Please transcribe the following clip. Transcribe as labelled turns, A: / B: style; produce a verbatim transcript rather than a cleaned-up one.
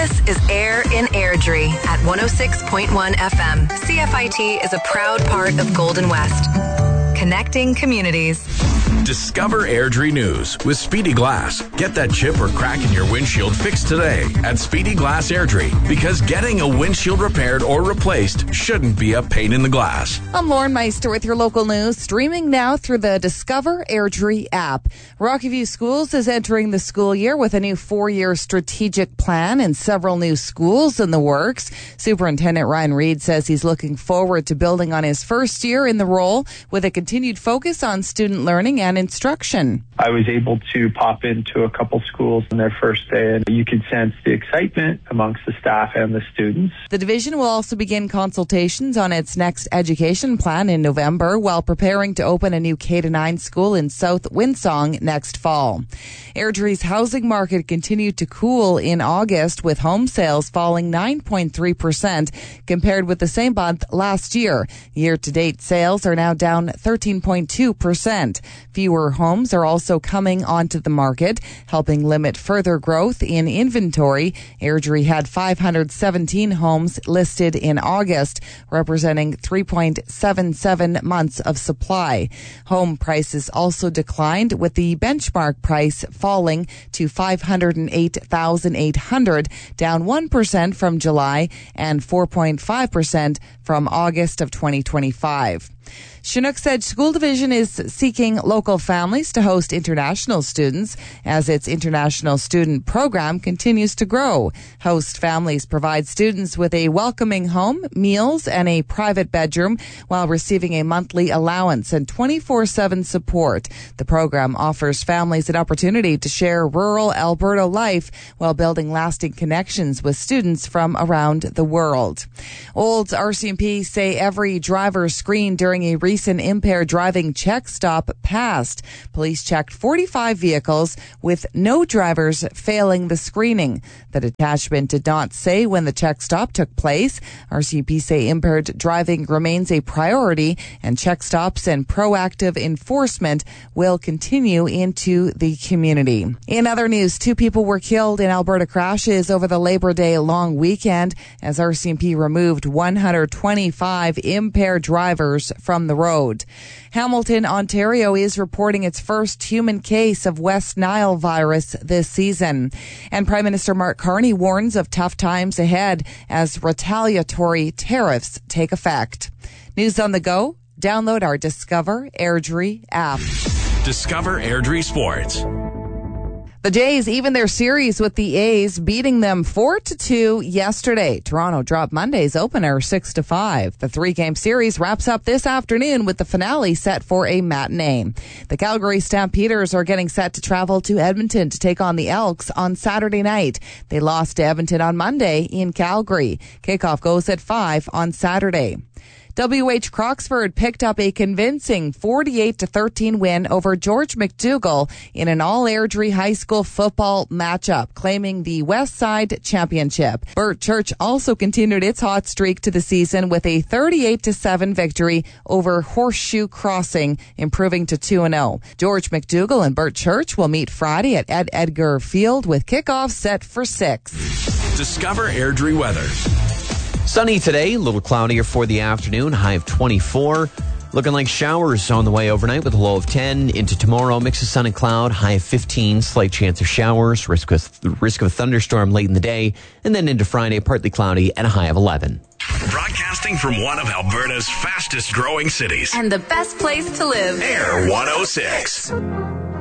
A: This is Air in Airdrie at one oh six point one F M. C F I T is a proud part of Golden West. Connecting communities.
B: Discover Airdrie News with Speedy Glass. Get that chip or crack in your windshield fixed today at Speedy Glass Airdrie, because getting a windshield repaired or replaced shouldn't be a pain in the glass.
C: I'm Lauren Meister with your local news, streaming now through the Discover Airdrie app. Rocky View Schools is entering the school year with a new four-year strategic plan and several new schools in the works. Superintendent Ryan Reed says he's looking forward to building on his first year in the role with a continued focus on student learning and instruction.
D: I was able to pop into a couple schools on their first day, and you could sense the excitement amongst the staff and the students.
C: The division will also begin consultations on its next education plan in November, while preparing to open a new K to nine school in South Windsong next fall. Airdrie's housing market continued to cool in August, with home sales falling nine point three percent compared with the same month last year. Year-to-date sales are now down thirteen point two percent. Fewer homes are also coming onto the market, helping limit further growth in inventory. Airdrie had five hundred seventeen homes listed in August, representing three point seven seven months of supply. Home prices also declined, with the benchmark price falling to five hundred eight thousand eight hundred dollars, down one percent from July and four point five percent from August of twenty twenty-five. Chinook's Edge School Division is seeking local families to host international students as its international student program continues to grow. Host families provide students with a welcoming home, meals, and a private bedroom while receiving a monthly allowance and twenty-four seven support. The program offers families an opportunity to share rural Alberta life while building lasting connections with students from around the world. Olds R C M P say every driver screened during a recent impaired driving check stop passed. Police checked forty-five vehicles with no drivers failing the screening. The detachment did not say when the check stop took place. R C M P say impaired driving remains a priority, and check stops and proactive enforcement will continue into the community. In other news, two people were killed in Alberta crashes over the Labor Day long weekend as R C M P removed one hundred twenty-five impaired drivers from the road. Hamilton, Ontario is reporting its first human case of West Nile virus this season. And Prime Minister Mark Carney warns of tough times ahead as retaliatory tariffs take effect. News on the go? Download our Discover Airdrie app.
B: Discover Airdrie Sports.
C: The Jays even their series with the A's, beating them four to two yesterday. Toronto dropped Monday's opener six to five. The three-game series wraps up this afternoon with the finale set for a matinee. The Calgary Stampeders are getting set to travel to Edmonton to take on the Elks on Saturday night. They lost to Edmonton on Monday in Calgary. Kickoff goes at five on Saturday. W H Croxford picked up a convincing forty-eight to thirteen win over George McDougall in an all-Airdrie high school football matchup, claiming the West Side Championship. Burt Church also continued its hot streak to the season with a thirty-eight to seven victory over Horseshoe Crossing, improving to two and oh. George McDougall and Burt Church will meet Friday at Ed Edgar Field with kickoff set for six.
B: Discover Airdrie weather.
E: Sunny today, a little cloudier for the afternoon, high of twenty-four. Looking like showers on the way overnight with a low of ten. Into tomorrow, mix of sun and cloud, high of fifteen, slight chance of showers, risk of, risk of a thunderstorm late in the day. And then into Friday, partly cloudy and a high of eleven.
B: Broadcasting from one of Alberta's fastest growing cities.
A: And the best place to live.
B: Air one oh six.